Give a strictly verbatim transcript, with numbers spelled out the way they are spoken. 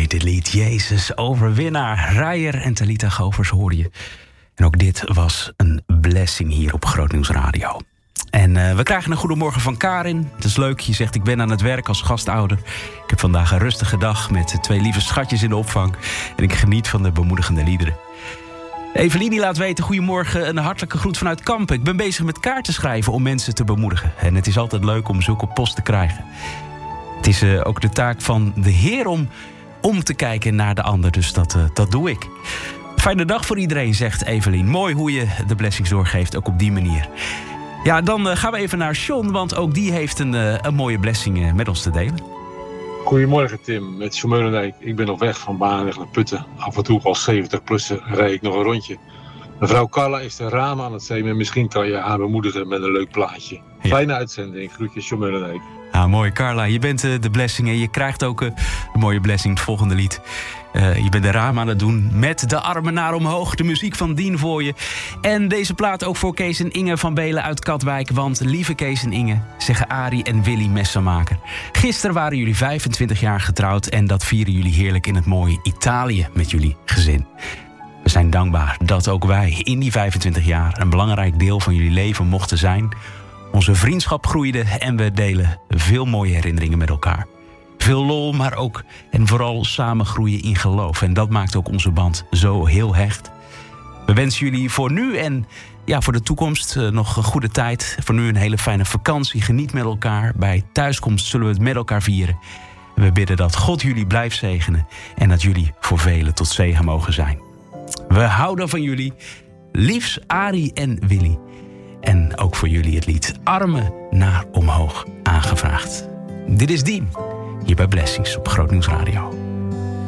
dit lied. Jezus, overwinnaar. Rijer en Talita Govers hoorde je. En ook dit was een blessing hier op Grootnieuws Radio. En uh, we krijgen een goedemorgen van Karin. Het is leuk, je zegt ik ben aan het werk als gastouder. Ik heb vandaag een rustige dag met twee lieve schatjes in de opvang. En ik geniet van de bemoedigende liederen. Evelien laat weten, goedemorgen, een hartelijke groet vanuit Kampen. Ik ben bezig met kaarten schrijven om mensen te bemoedigen. En het is altijd leuk om zulke post te krijgen. Het is uh, ook de taak van de Heer om om te kijken naar de ander. Dus dat, uh, dat doe ik. Fijne dag voor iedereen, zegt Evelien. Mooi hoe je de blessings doorgeeft, ook op die manier. Ja, dan uh, gaan we even naar John, want ook die heeft een, uh, een mooie blessing uh, met ons te delen. Goedemorgen Tim, met John Meulendijk. Ik ben op weg van Barendrecht naar Putten. Af en toe als zeventig-plusser rijd ik nog een rondje. Mevrouw Carla is de ramen aan het zeemen. Misschien kan je haar bemoedigen met een leuk plaatje. Ja. Fijne uitzending. Groetjes, John Meulendijk. Ah, mooi, Carla. Je bent uh, de blessing en je krijgt ook uh, een mooie blessing, het volgende lied. Uh, je bent de ramen aan het doen met de armen naar omhoog. De muziek van Dien voor je. En deze plaat ook voor Kees en Inge van Belen uit Katwijk. Want lieve Kees en Inge, zeggen Arie en Willy Messenmaker. Gisteren waren jullie vijfentwintig jaar getrouwd. En dat vieren jullie heerlijk in het mooie Italië met jullie gezin. We zijn dankbaar dat ook wij in die vijfentwintig jaar een belangrijk deel van jullie leven mochten zijn. Onze vriendschap groeide en we delen veel mooie herinneringen met elkaar. Veel lol, maar ook en vooral samen groeien in geloof. En dat maakt ook onze band zo heel hecht. We wensen jullie voor nu en ja, voor de toekomst uh, nog een goede tijd. Voor nu een hele fijne vakantie. Geniet met elkaar. Bij thuiskomst zullen we het met elkaar vieren. En we bidden dat God jullie blijft zegenen. En dat jullie voor velen tot zegen mogen zijn. We houden van jullie. Liefs Arie en Willy. En ook voor jullie het lied Armen naar omhoog aangevraagd. Dit is Dien. Hier bij Blessings op Grootnieuws Radio.